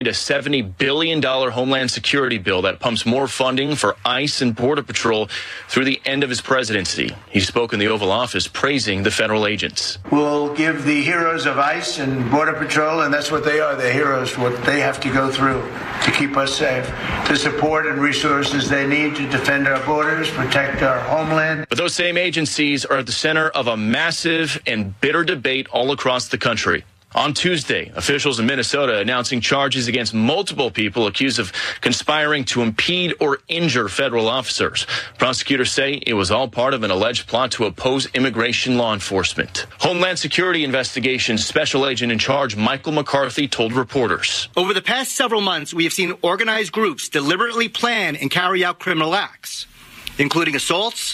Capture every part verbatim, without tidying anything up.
a seventy billion dollars Homeland Security bill that pumps more funding for ICE and Border Patrol through the end of his presidency. He spoke in the Oval Office praising the federal agents. We'll give the heroes of ICE and Border Patrol, and that's what they are, they're heroes, what they have to go through to keep us safe, the support and resources they need to defend our borders, protect our homeland. But those same agencies are at the center of a massive and bitter debate all across the country. On Tuesday, officials in Minnesota announcing charges against multiple people accused of conspiring to impede or injure federal officers. Prosecutors say it was all part of an alleged plot to oppose immigration law enforcement. Homeland Security Investigations Special Agent in Charge Michael McCarthy told reporters. Over the past several months, we have seen organized groups deliberately plan and carry out criminal acts, including assaults,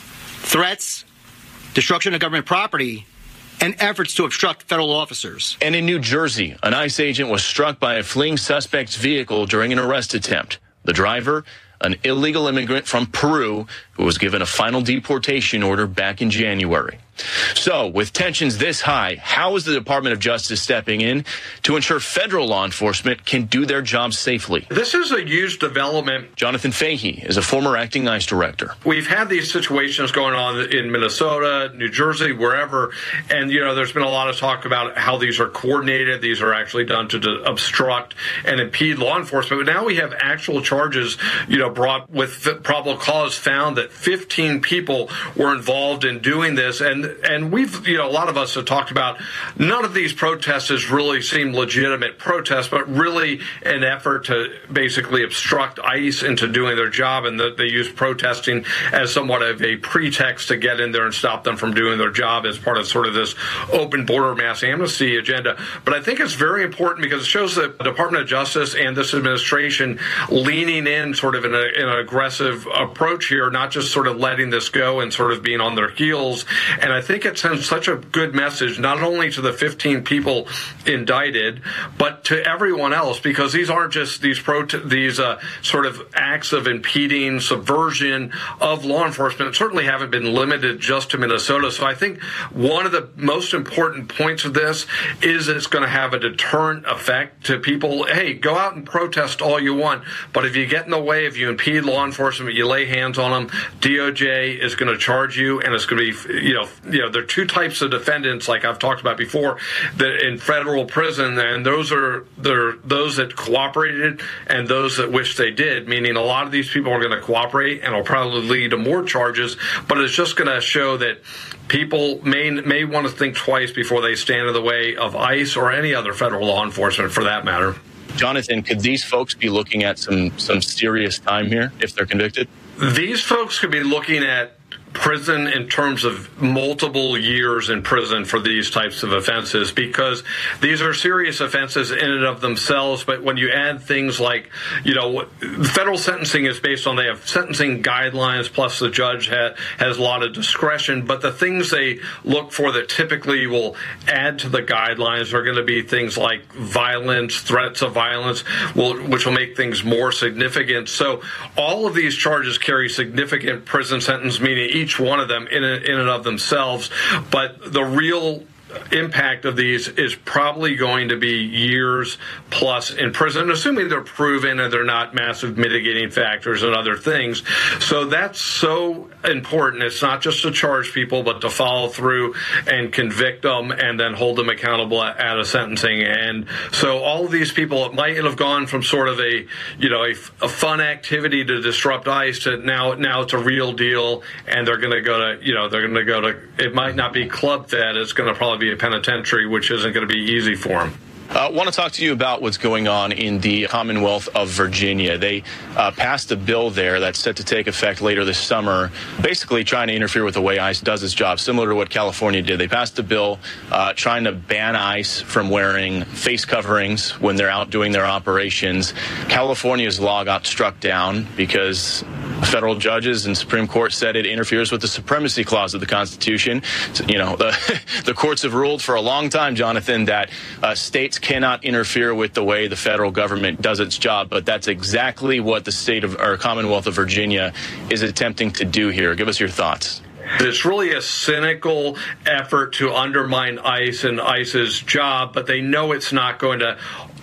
threats, destruction of government property, and efforts to obstruct federal officers. And in New Jersey, an ICE agent was struck by a fleeing suspect's vehicle during an arrest attempt. The driver, an illegal immigrant from Peru, who was given a final deportation order back in January. So, with tensions this high, how is the Department of Justice stepping in to ensure federal law enforcement can do their jobs safely? This is a huge development. Jonathan Fahey is a former acting ICE director. We've had these situations going on in Minnesota, New Jersey, wherever, and, you know, there's been a lot of talk about how these are coordinated. These are actually done to, to obstruct and impede law enforcement. But now we have actual charges, you know, brought with probable cause found that fifteen people were involved in doing this. And And we've, you know, a lot of us have talked about none of these protests really seem legitimate protests, but really an effort to basically obstruct ICE into doing their job, and that they use protesting as somewhat of a pretext to get in there and stop them from doing their job as part of sort of this open border mass amnesty agenda. But I think it's very important because it shows the Department of Justice and this administration leaning in sort of in, a, in an aggressive approach here, not just sort of letting this go and sort of being on their heels. And I think it sends such a good message, not only to the fifteen people indicted, but to everyone else, because these aren't just these pro these uh, sort of acts of impeding, subversion of law enforcement. Certainly haven't been limited just to Minnesota. So I think one of the most important points of this is it's going to have a deterrent effect to people. Hey, go out and protest all you want, but if you get in the way, if you impede law enforcement, you lay hands on them, D O J is going to charge you, and it's going to be, you know, you know, there are two types of defendants, like I've talked about before, that in federal prison, and those are there those that cooperated and those that wish they did, meaning a lot of these people are going to cooperate and will probably lead to more charges, but it's just going to show that people may may want to think twice before they stand in the way of ICE or any other federal law enforcement for that matter. Jonathan, could these folks be looking at some, some serious time here if they're convicted? These folks could be looking at prison in terms of multiple years in prison for these types of offenses, because these are serious offenses in and of themselves. But when you add things like, you know, federal sentencing is based on, they have sentencing guidelines, plus the judge ha- has a lot of discretion. But the things they look for that typically will add to the guidelines are going to be things like violence, threats of violence, will, which will make things more significant. So all of these charges carry significant prison sentence, meaning each Each one of them in, a, in and of themselves, but the real impact of these is probably going to be years plus in prison, assuming they're proven and they're not massive mitigating factors and other things. So that's so important. It's not just to charge people, but to follow through and convict them and then hold them accountable at a sentencing. And so all of these people, it might have gone from sort of a, you know, a, a fun activity to disrupt ICE to now, now it's a real deal, and they're going to go to, you know, they're going to go to, it might not be club fed, it's going to probably be a penitentiary, which isn't going to be easy for them. I uh, want to talk to you about what's going on in the Commonwealth of Virginia. They uh, passed a bill there that's set to take effect later this summer, basically trying to interfere with the way ICE does its job, similar to what California did. They passed a bill uh, trying to ban ICE from wearing face coverings when they're out doing their operations. California's law got struck down because federal judges and Supreme Court said it interferes with the supremacy clause of the Constitution. So, you know, the, the courts have ruled for a long time, Jonathan, that uh, states cannot interfere with the way the federal government does its job, but that's exactly what the state of or Commonwealth of Virginia is attempting to do here. Give us your thoughts. It's really a cynical effort to undermine ICE and ICE's job, but they know it's not going to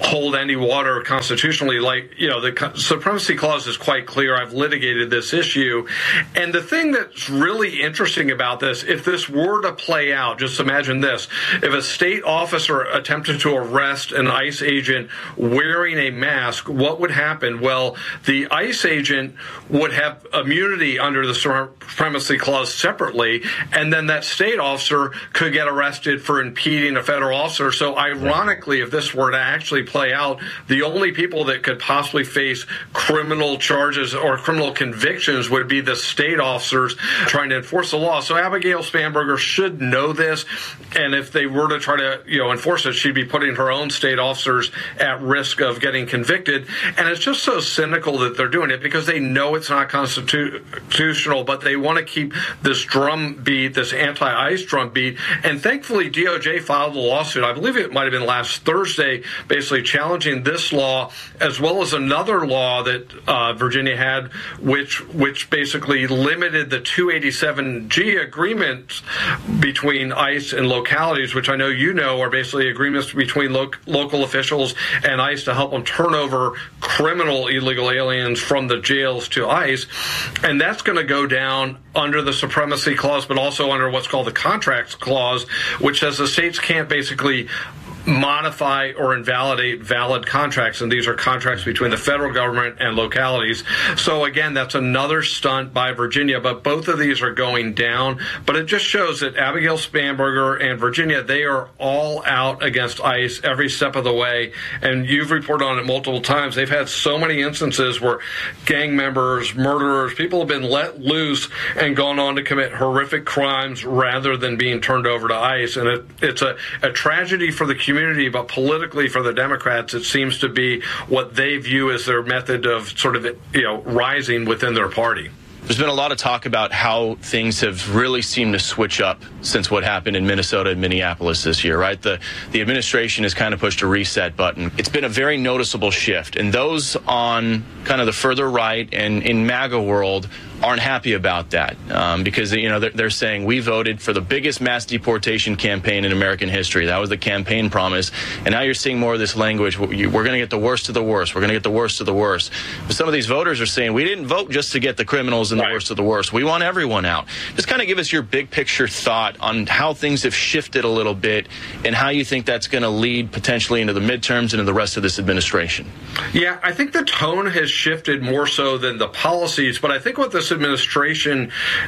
hold any water constitutionally. Like, you know, the Supremacy Clause is quite clear. I've litigated this issue. And the thing that's really interesting about this, if this were to play out, just imagine this. If a state officer attempted to arrest an ICE agent wearing a mask, what would happen? Well, the ICE agent would have immunity under the Supremacy Clause separately, and then that state officer could get arrested for impeding a federal officer. So ironically, if this were to actually play out, the only people that could possibly face criminal charges or criminal convictions would be the state officers trying to enforce the law. So Abigail Spanberger should know this, and if they were to try to, you know, enforce it, she'd be putting her own state officers at risk of getting convicted. And it's just so cynical that they're doing it because they know it's not constitutional, but they want to keep this drumbeat, this anti-ICE drumbeat. And thankfully, D O J filed a lawsuit. I believe it might have been last Thursday, basically challenging this law as well as another law that uh, Virginia had, which which basically limited the two eighty-seven G agreements between ICE and localities, which I know you know are basically agreements between lo- local officials and ICE to help them turn over criminal illegal aliens from the jails to ICE. And that's going to go down under the Supremacy Clause, but also under what's called the Contracts Clause, which says the states can't basically modify or invalidate valid contracts, and these are contracts between the federal government and localities. So again, that's another stunt by Virginia, but both of these are going down. But it just shows that Abigail Spanberger and Virginia, they are all out against ICE every step of the way, and you've reported on it multiple times. They've had so many instances where gang members, murderers, people have been let loose and gone on to commit horrific crimes rather than being turned over to ICE, and it, it's a, a tragedy for the community. community, but politically for the Democrats, it seems to be what they view as their method of sort of, you know, rising within their party. There's been a lot of talk about how things have really seemed to switch up since what happened in Minnesota and Minneapolis this year, right? The the administration has kind of pushed a reset button. It's been a very noticeable shift, and those on kind of the further right and in MAGA world aren't happy about that um, because, you know, they're, they're saying we voted for the biggest mass deportation campaign in American history. That was the campaign promise. And now you're seeing more of this language. We're going to get the worst of the worst. We're going to get the worst of the worst. But some of these voters are saying we didn't vote just to get the criminals and the right. worst of the worst. We want everyone out. Just kind of give us your big picture thought on how things have shifted a little bit and how you think that's going to lead potentially into the midterms and into the rest of this administration. Yeah, I think the tone has shifted more so than the policies, but I think what this administration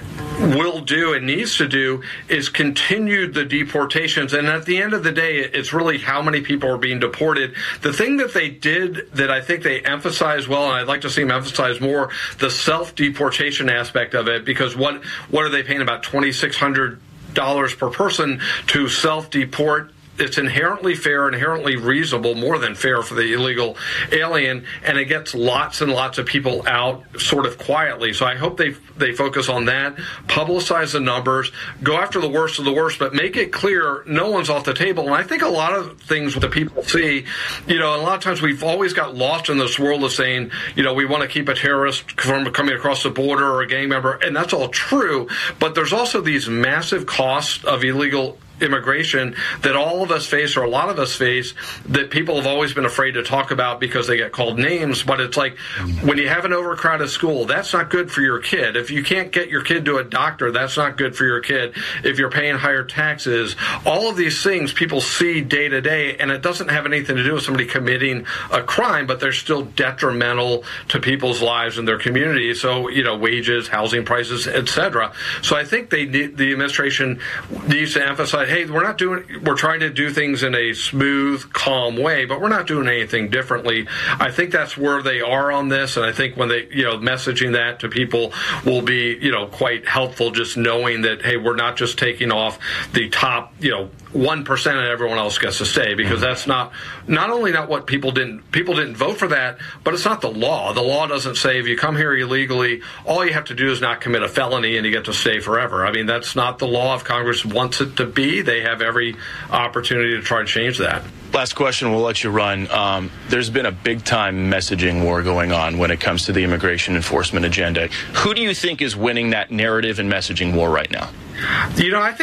will do and needs to do is continue the deportations. And at the end of the day, it's really how many people are being deported. The thing that they did that I think they emphasize well, and I'd like to see them emphasize more, the self-deportation aspect of it, because what what are they paying, about twenty-six hundred dollars per person to self-deport? It's inherently fair, inherently reasonable, more than fair for the illegal alien, and it gets lots and lots of people out sort of quietly. So I hope they they focus on that, publicize the numbers, go after the worst of the worst, but make it clear no one's off the table. And I think a lot of things that people see, you know, a lot of times we've always got lost in this world of saying, you know, we want to keep a terrorist from coming across the border or a gang member, and that's all true, but there's also these massive costs of illegal immigration that all of us face, or a lot of us face, that people have always been afraid to talk about because they get called names. But it's like when you have an overcrowded school, that's not good for your kid. If you can't get your kid to a doctor, that's not good for your kid. If you're paying higher taxes, all of these things people see day to day, and it doesn't have anything to do with somebody committing a crime, but they're still detrimental to people's lives and their communities. So, you know, wages, housing prices, et cetera. So I think they need, the administration needs to emphasize, hey, we're not doing, we're trying to do things in a smooth, calm way, but we're not doing anything differently. I think that's where they are on this, and I think when they, you know, messaging that to people will be, you know, quite helpful, just knowing that, hey, we're not just taking off the top, you know, one percent and everyone else gets to stay, because that's not, not only not what people didn't, people didn't vote for that, but it's not the law. The law doesn't say if you come here illegally, all you have to do is not commit a felony and you get to stay forever. I mean, that's not the law. If Congress wants it to be, they have every opportunity to try to change that. Last question, we'll let you run. Um, there's been a big-time messaging war going on when it comes to the immigration enforcement agenda. Who do you think is winning that narrative and messaging war right now? You know, I think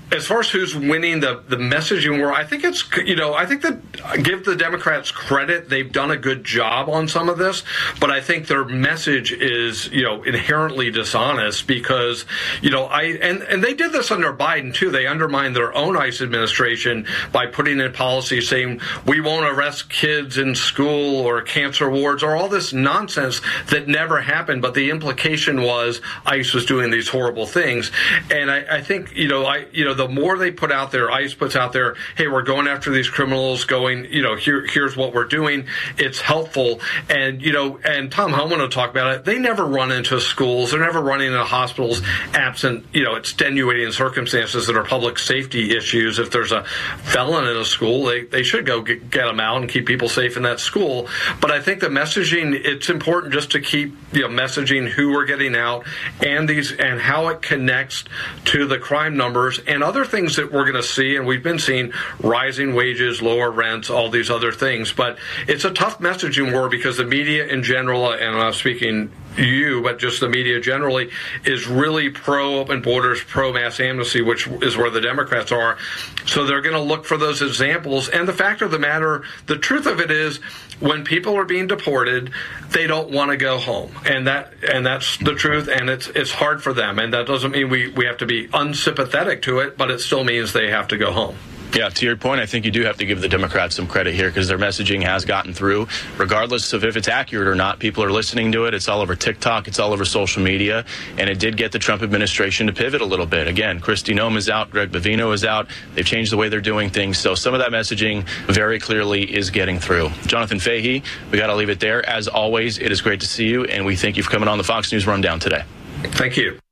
as far as who's winning the, the messaging war, I think it's, you know, I think that give the Democrats credit. They've done a good job on some of this, but I think their message is, you know, inherently dishonest because, you know, I, and, and they did this under Biden too. They undermined their own ICE administration by putting in policy saying we won't arrest kids in school or cancer wards or all this nonsense that never happened. But the implication was ICE was doing these horrible things. And I, I think, you know, I, you know, the more they put out there, ICE puts out there, hey, we're going after these criminals, going, you know, here, here's what we're doing. It's helpful. And, you know, and Tom Homan will talk about it. They never run into schools. They're never running into hospitals absent, you know, extenuating circumstances that are public safety issues. If there's a felon in a school, they, they should go get, get them out and keep people safe in that school. But I think the messaging, it's important just to keep, you know, messaging who we're getting out and these and how it connects to the crime numbers and other things that we're going to see, and we've been seeing rising wages, lower rents, all these other things. But it's a tough messaging war because the media in general, and I'm speaking you, but just the media generally, is really pro-open borders, pro-mass amnesty, which is where the Democrats are. So they're going to look for those examples. And the fact of the matter, the truth of it is, when people are being deported, they don't want to go home, and that and that's the truth. And it's it's hard for them, and that doesn't mean we we have to be unsympathetic to it, but it still means they have to go home. Yeah, to your point, I think you do have to give the Democrats some credit here because their messaging has gotten through. Regardless of if it's accurate or not, people are listening to it. It's all over TikTok. It's all over social media. And it did get the Trump administration to pivot a little bit. Again, Kristi Noem is out. Greg Bovino is out. They've changed the way they're doing things. So some of that messaging very clearly is getting through. Jonathan Fahey, we got to leave it there. As always, it is great to see you, and we thank you for coming on the Fox News Rundown today. Thank you.